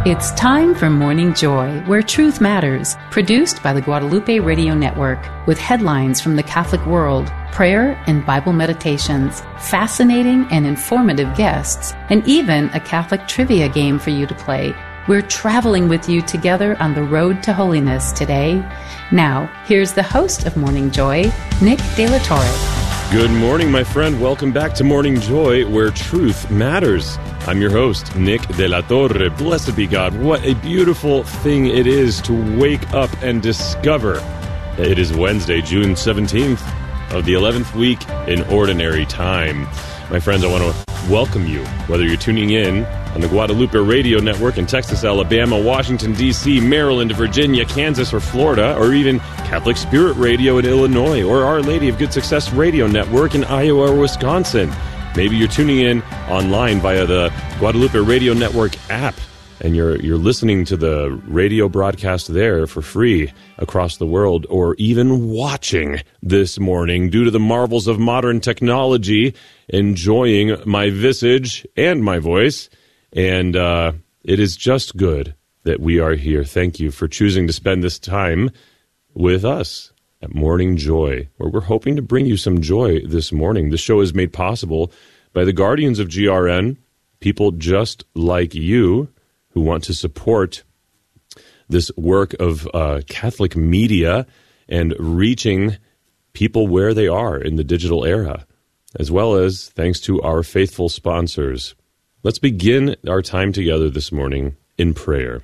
It's time for Morning Joy, where truth matters, produced by the Guadalupe Radio Network, with headlines from the Catholic world, prayer and Bible meditations, fascinating and informative guests, and even a Catholic trivia game for you to play. We're traveling with you together on the road to holiness today. Now, here's the host of Morning Joy, Nick De La Torre. Good morning, my friend. Welcome back to Morning Joy, where truth matters. I'm your host, Nick De La Torre. Blessed be God. What a beautiful thing it is to wake up and discover that it is Wednesday, June 17th of the 11th week in Ordinary Time. My friends, I want to welcome you, whether you're tuning in on the Guadalupe Radio Network in Texas, Alabama, Washington, D.C., Maryland, Virginia, Kansas, or Florida, or even Catholic Spirit Radio in Illinois, or Our Lady of Good Success Radio Network in Iowa or Wisconsin. Maybe you're tuning in online via the Guadalupe Radio Network app, and you're listening to the radio broadcast there for free across the world, or even watching this morning due to the marvels of modern technology, enjoying my visage and my voice. And it is just good that we are here. Thank you for choosing to spend this time with us at Morning Joy, where we're hoping to bring you some joy this morning. The show is made possible by the guardians of GRN, people just like you who want to support this work of Catholic media and reaching people where they are in the digital era, as well as thanks to our faithful sponsors. Let's begin our time together this morning in prayer.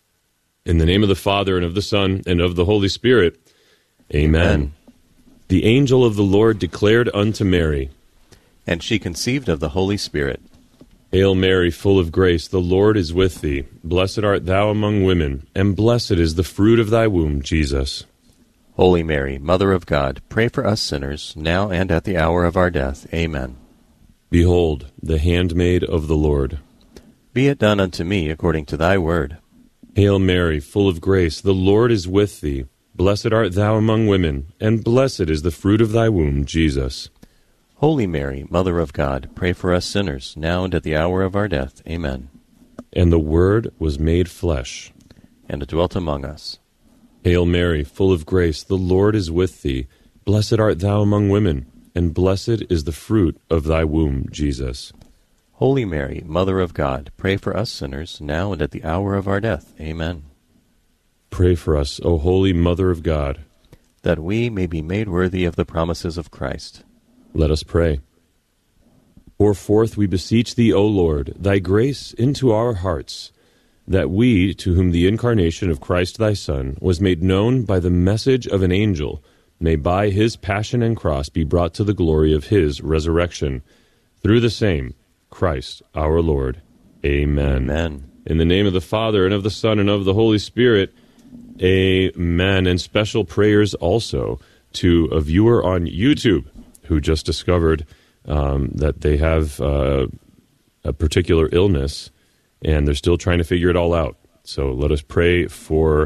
In the name of the Father, and of the Son, and of the Holy Spirit, Amen. The angel of the Lord declared unto Mary, and she conceived of the Holy Spirit. Hail Mary, full of grace, the Lord is with thee. Blessed art thou among women, and blessed is the fruit of thy womb, Jesus. Holy Mary, Mother of God, pray for us sinners, now and at the hour of our death. Amen. Behold, the handmaid of the Lord. Be it done unto me according to thy word. Hail Mary, full of grace, the Lord is with thee. Blessed art thou among women, and blessed is the fruit of thy womb, Jesus. Holy Mary, Mother of God, pray for us sinners, now and at the hour of our death. Amen. And the Word was made flesh, and dwelt among us. Hail Mary, full of grace, the Lord is with thee. Blessed art thou among women, and blessed is the fruit of thy womb, Jesus. Holy Mary, Mother of God, pray for us sinners, now and at the hour of our death. Amen. Pray for us, O Holy Mother of God, that we may be made worthy of the promises of Christ. Let us pray. Pour forth, we beseech thee, O Lord, thy grace into our hearts, that we, to whom the incarnation of Christ thy Son was made known by the message of an angel, may by his passion and cross be brought to the glory of his resurrection. Through the same, Christ our Lord. Amen. Amen. In the name of the Father, and of the Son, and of the Holy Spirit, Amen. And special prayers also to a viewer on YouTube who just discovered that they have a particular illness, and they're still trying to figure it all out. So let us pray for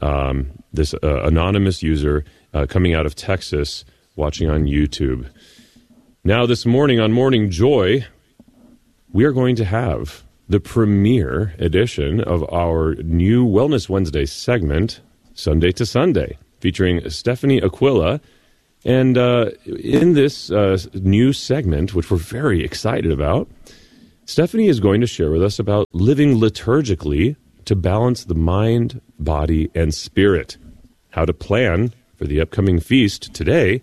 this anonymous user coming out of Texas watching on YouTube. Now, this morning on Morning Joy, we are going to have the premiere edition of our new Wellness Wednesday segment, Sunday to Sunday, featuring Stephanie Aquila. And in this new segment, which we're very excited about, Stephanie is going to share with us about living liturgically to balance the mind, body, and spirit. How to plan for the upcoming feast today.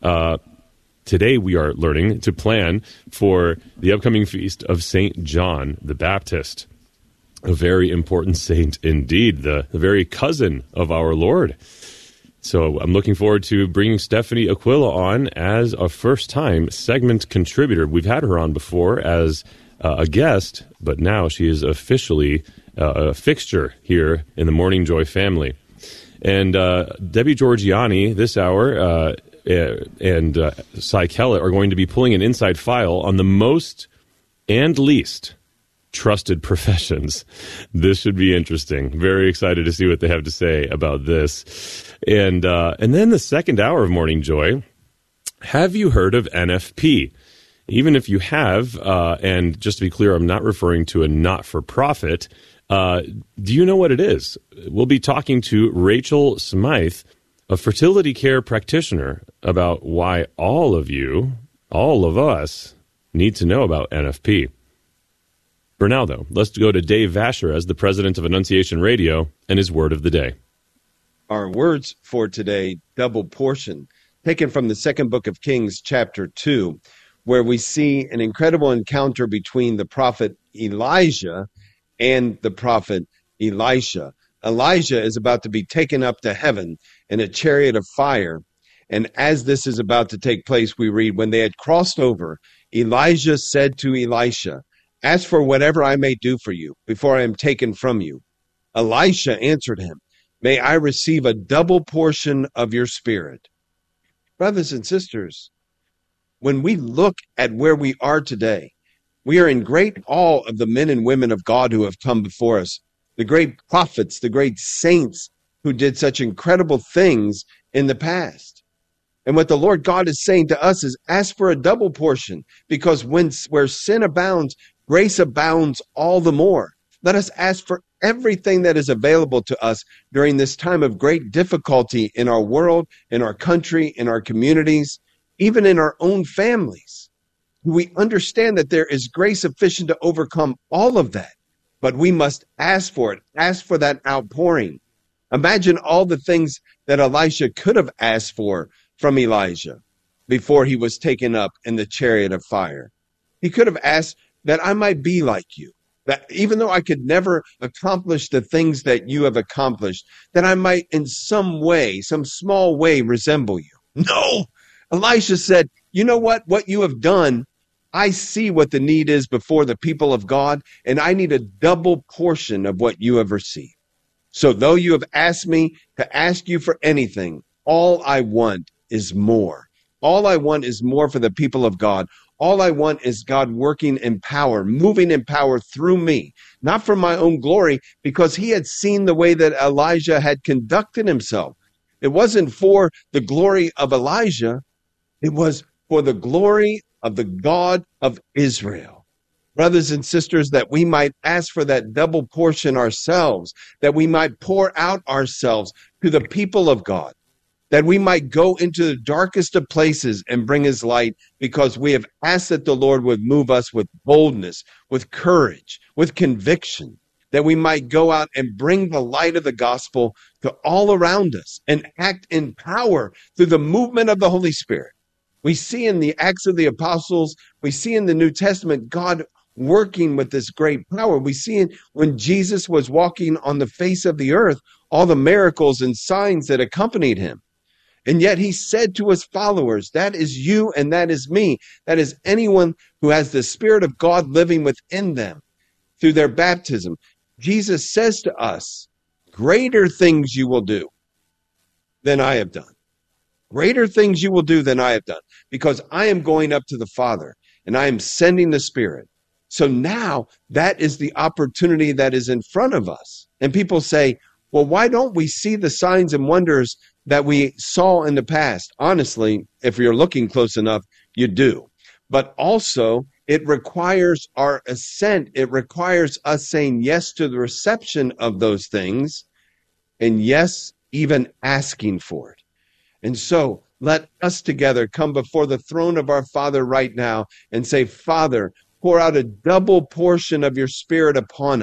Today we are learning to plan for the upcoming feast of St. John the Baptist, a very important saint indeed, the very cousin of our Lord. So I'm looking forward to bringing Stephanie Aquila on as a first-time segment contributor. We've had her on before as a guest, but now she is officially a fixture here in the Morning Joy family. And Debbie Georgiani this hour and Cy Kellett are going to be pulling an inside file on the most and least trusted professions. This should be interesting. Very excited to see what they have to say about this. And then the second hour of Morning Joy, have you heard of NFP? even if you have, and just to be clear, I'm not referring to a not-for-profit, do you know what it is? We'll be talking to Rachel Smythe, a fertility care practitioner, about why all of us, need to know about NFP. For now, though, let's go to Dave Vasher as the president of Annunciation Radio and his word of the day. Our words for today, double portion, taken from the second book of Kings, chapter 2, where we see an incredible encounter between the prophet Elijah and the prophet Elisha. Elijah is about to be taken up to heaven in a chariot of fire. And as this is about to take place, we read, when they had crossed over, Elijah said to Elisha, ask for whatever I may do for you before I am taken from you. Elisha answered him, may I receive a double portion of your spirit. Brothers and sisters, when we look at where we are today, we are in great awe of the men and women of God who have come before us, the great prophets, the great saints who did such incredible things in the past. And what the Lord God is saying to us is ask for a double portion, because where sin abounds, grace abounds all the more. Let us ask for everything that is available to us during this time of great difficulty in our world, in our country, in our communities, even in our own families. We understand that there is grace sufficient to overcome all of that, but we must ask for it, ask for that outpouring. Imagine all the things that Elisha could have asked for from Elijah before he was taken up in the chariot of fire. He could have asked that I might be like you, that even though I could never accomplish the things that you have accomplished, that I might in some way, some small way resemble you. No, Elisha said, you know what you have done, I see what the need is before the people of God, and I need a double portion of what you have received. So though you have asked me to ask you for anything, all I want is more. All I want is more for the people of God. All I want is God working in power, moving in power through me, not for my own glory, because he had seen the way that Elijah had conducted himself. It wasn't for the glory of Elijah. It was for the glory of the God of Israel. Brothers and sisters, that we might ask for that double portion ourselves, that we might pour out ourselves to the people of God, that we might go into the darkest of places and bring his light, because we have asked that the Lord would move us with boldness, with courage, with conviction, that we might go out and bring the light of the gospel to all around us and act in power through the movement of the Holy Spirit. We see in the Acts of the Apostles, we see in the New Testament, God working with this great power. We see when Jesus was walking on the face of the earth, all the miracles and signs that accompanied him. And yet he said to his followers, that is you and that is me. That is anyone who has the Spirit of God living within them through their baptism. Jesus says to us, greater things you will do than I have done. Greater things you will do than I have done, because I am going up to the Father and I am sending the Spirit. So now that is the opportunity that is in front of us. And people say, well, why don't we see the signs and wonders that we saw in the past? Honestly, if you're looking close enough, you do. But also, it requires our assent. It requires us saying yes to the reception of those things, and yes, even asking for it. And so let us together come before the throne of our Father right now and say, Father, pour out a double portion of your Spirit upon us.